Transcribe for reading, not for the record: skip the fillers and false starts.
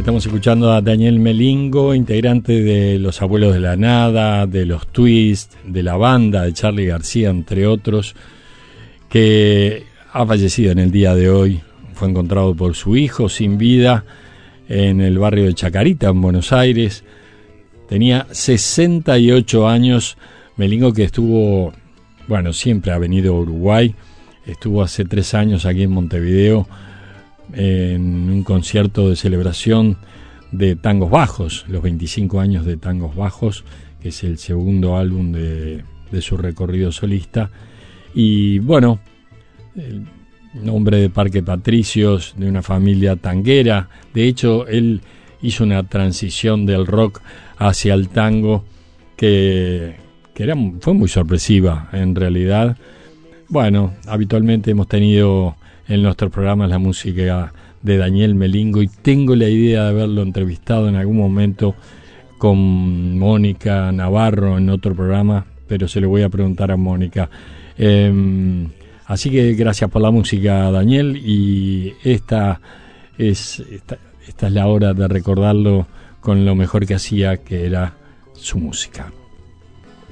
Estamos escuchando a Daniel Melingo, integrante de Los Abuelos de la Nada, de los Twist, de la banda de Charly García, entre otros, que ha fallecido en el día de hoy. Fue encontrado por su hijo sin vida en el barrio de Chacarita, en Buenos Aires. Tenía 68 años. Melingo, que estuvo, bueno, siempre ha venido a Uruguay. Estuvo hace 3 años aquí en Montevideo en un concierto de celebración de Tangos Bajos, los 25 años de Tangos Bajos, que es el segundo álbum de su recorrido solista. Y bueno, el hombre de Parque Patricios, de una familia tanguera. De hecho, él hizo una transición del rock hacia el tango que fue muy sorpresiva en realidad. Bueno, habitualmente hemos tenido en nuestros programas la música de Daniel Melingo y tengo la idea de haberlo entrevistado en algún momento con Mónica Navarro en otro programa, pero se lo voy a preguntar a Mónica. Así que gracias por la música, Daniel, y esta es la hora de recordarlo con lo mejor que hacía, que era su música.